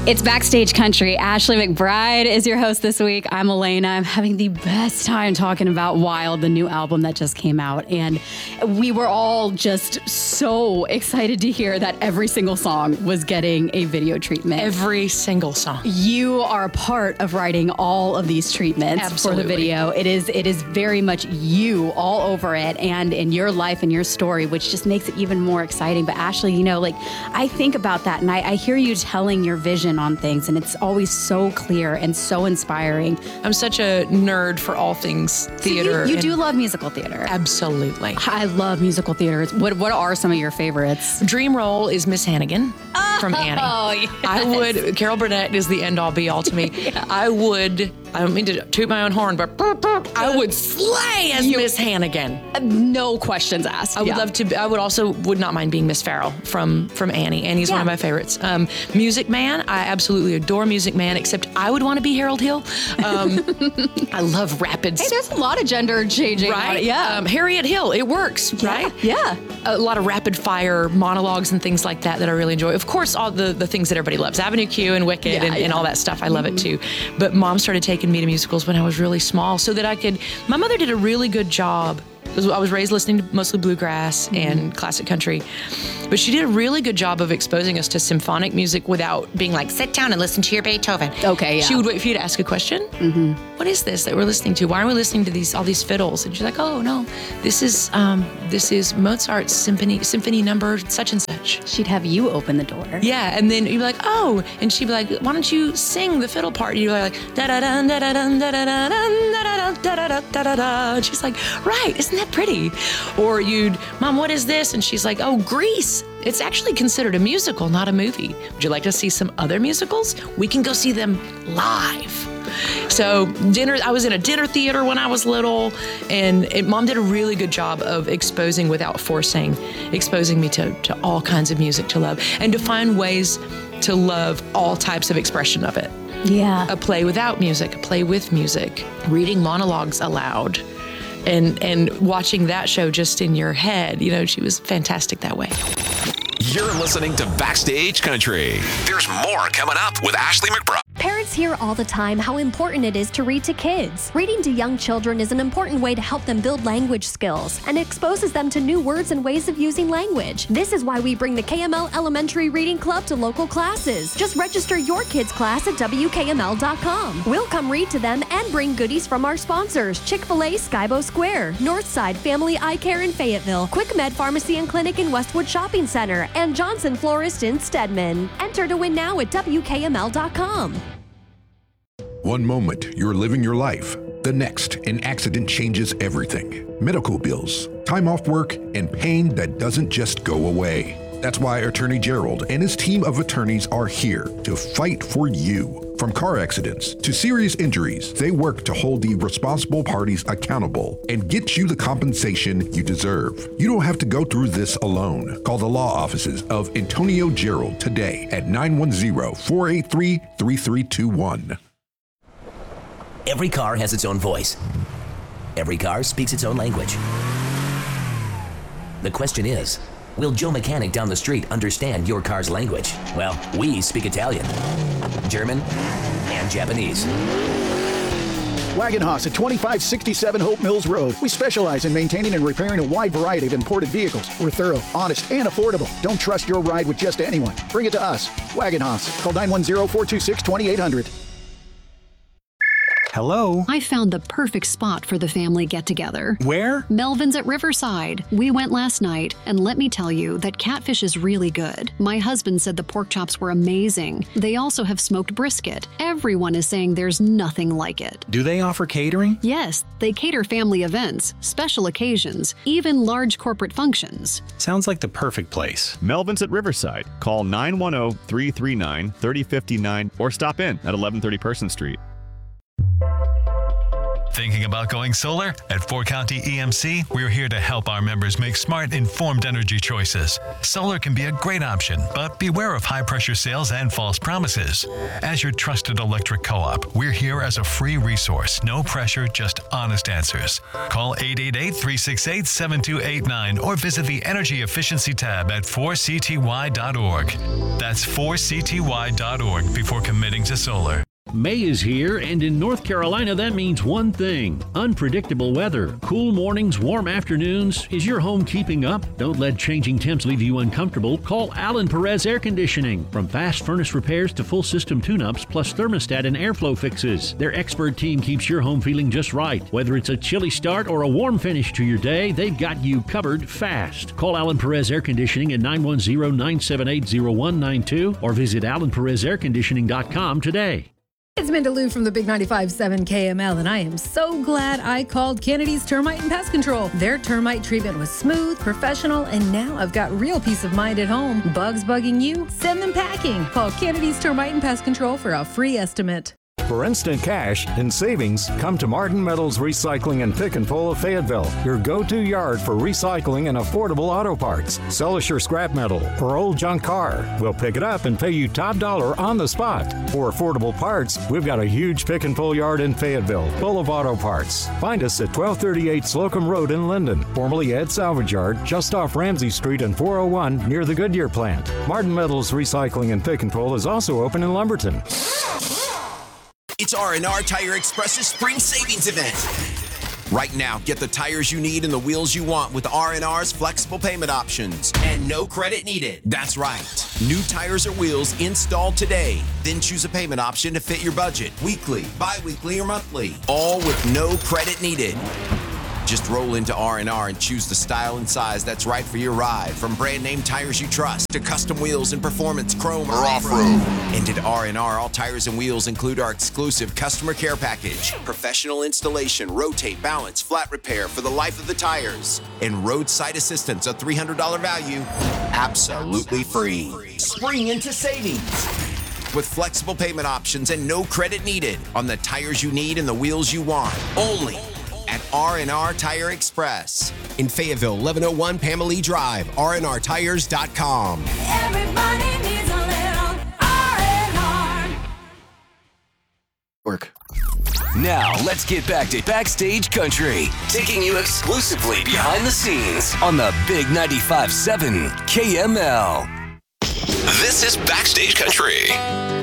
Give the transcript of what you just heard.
It's Backstage Country. Ashley McBryde is your host this week. I'm Elena. I'm having the best time talking about Wild, the new album that just came out. And we were all just so excited to hear that every single song was getting a video treatment. Every single song. You are a part of writing all of these treatments Absolutely. for the video. It is very much you all over it and in your life and your story, which just makes it even more exciting. But Ashley, I think about that and I hear you telling your vision on things, and it's always so clear and so inspiring. I'm such a nerd for all things theater. So you do love musical theater. Absolutely. I love musical theater. What are some of your favorites? Dream role is Miss Hannigan from Annie. Oh, yes. Carol Burnett is the end all be all to me. Yeah. I don't mean to toot my own horn, but I would slay as Miss Hannigan. No questions asked. I would love to. I would not mind being Miss Farrell from Annie. Annie's one of my favorites. Music Man. I absolutely adore Music Man, except I would want to be Harold Hill. I love rapids. Hey, there's a lot of gender changing. Right? Yeah. Harriet Hill. It works, right? Yeah. A lot of rapid fire monologues and things like that I really enjoy. Of course, all the things that everybody loves. Avenue Q and Wicked and all that stuff. I love it too. But Mom started taking me to musicals when I was really small so that my mother did a really good job. I was raised listening to mostly bluegrass and classic country, but she did a really good job of exposing us to symphonic music without being like, sit down and listen to your Beethoven. Okay, yeah. She would wait for you to ask a question. Mm-hmm. What is this that we're listening to? Why are we listening to all these fiddles? And she's like, oh no, this is Mozart's symphony number such and such. She'd have you open the door. Yeah, and then you'd be like, oh, and she'd be like, why don't you sing the fiddle part? And you'd be like, da da da da da da da da da da da da da da. And she's like, right, isn't that pretty? Or Mom, what is this? And she's like, oh, Grease. It's actually considered a musical, not a movie. Would you like to see some other musicals? We can go see them live. So I was in a dinner theater when I was little, and Mom did a really good job of exposing without forcing, exposing me to all kinds of music to love and to find ways to love all types of expression of it. Yeah. A play without music, a play with music, reading monologues aloud. And watching that show just in your head, she was fantastic that way. You're listening to Backstage Country. There's more coming up with Ashley McBryde. Parents hear all the time how important it is to read to kids. Reading to young children is an important way to help them build language skills and exposes them to new words and ways of using language. This is why we bring the KML Elementary Reading Club to local classes. Just register your kids' class at WKML.com. We'll come read to them and bring goodies from our sponsors: Chick-fil-A Skybo Square, Northside Family Eye Care in Fayetteville, Quick Med Pharmacy and Clinic in Westwood Shopping Center, and Johnson Florist in Stedman. Enter to win now at WKML.com. One moment, you're living your life. The next, an accident changes everything. Medical bills, time off work, and pain that doesn't just go away. That's why Attorney Gerald and his team of attorneys are here to fight for you. From car accidents to serious injuries, they work to hold the responsible parties accountable and get you the compensation you deserve. You don't have to go through this alone. Call the law offices of Antonio Gerald today at 910-483-3321. Every car has its own voice. Every car speaks its own language. The question is, will Joe Mechanic down the street understand your car's language? Well, we speak Italian, German, and Japanese. Wagon Haas at 2567 Hope Mills Road. We specialize in maintaining and repairing a wide variety of imported vehicles. We're thorough, honest, and affordable. Don't trust your ride with just anyone. Bring it to us. Wagon Haas. Call 910-426-2800. Hello? I found the perfect spot for the family get-together. Where? Melvin's at Riverside. We went last night, and let me tell you that catfish is really good. My husband said the pork chops were amazing. They also have smoked brisket. Everyone is saying there's nothing like it. Do they offer catering? Yes, they cater family events, special occasions, even large corporate functions. Sounds like the perfect place. Melvin's at Riverside. Call 910-339-3059 or stop in at 1130 Person Street. Thinking about going solar? At 4 County EMC, we're here to help our members make smart, informed energy choices. Solar can be a great option, but beware of high-pressure sales and false promises. As your trusted electric co-op, we're here as a free resource. No pressure, just honest answers. Call 888-368-7289 or visit the Energy Efficiency tab at 4cty.org. That's 4cty.org before committing to solar. May is here, and in North Carolina, that means one thing: unpredictable weather. Cool mornings, warm afternoons. Is your home keeping up? Don't let changing temps leave you uncomfortable. Call Alan Perez Air Conditioning. From fast furnace repairs to full system tune-ups, plus thermostat and airflow fixes, their expert team keeps your home feeling just right. Whether it's a chilly start or a warm finish to your day, they've got you covered fast. Call Alan Perez Air Conditioning at 910-978-0192 or visit alanperezairconditioning.com today. It's Minda Lou from the Big 95.7 KML, and I am so glad I called Kennedy's Termite and Pest Control. Their termite treatment was smooth, professional, and now I've got real peace of mind at home. Bugs bugging you? Send them packing. Call Kennedy's Termite and Pest Control for a free estimate. For instant cash and savings, come to Martin Metals Recycling and Pick and Pull of Fayetteville, your go-to yard for recycling and affordable auto parts. Sell us your scrap metal or old junk car. We'll pick it up and pay you top dollar on the spot. For affordable parts, we've got a huge pick and pull yard in Fayetteville, full of auto parts. Find us at 1238 Slocum Road in Linden, formerly Ed Salvage Yard, just off Ramsey Street and 401 near the Goodyear plant. Martin Metals Recycling and Pick and Pull is also open in Lumberton. It's R&R Tire Express's spring savings event. Right now, get the tires you need and the wheels you want with R&R's flexible payment options and no credit needed. That's right. New tires or wheels installed today. Then choose a payment option to fit your budget. Weekly, bi-weekly, or monthly. All with no credit needed. Just roll into R&R and choose the style and size that's right for your ride. From brand name tires you trust to custom wheels and performance chrome or off-road. And at R&R, all tires and wheels include our exclusive customer care package, professional installation, rotate, balance, flat repair for the life of the tires, and roadside assistance, a $300 value, absolutely free. Spring into savings with flexible payment options and no credit needed on the tires you need and the wheels you want. Only at R&R Tire Express in Fayetteville, 1101 Pamela Drive, rnrtires.com. Everybody needs a little R&R. Work. Now, let's get back to Backstage Country, taking you exclusively behind the scenes on the Big 95.7 KML. This is Backstage Country.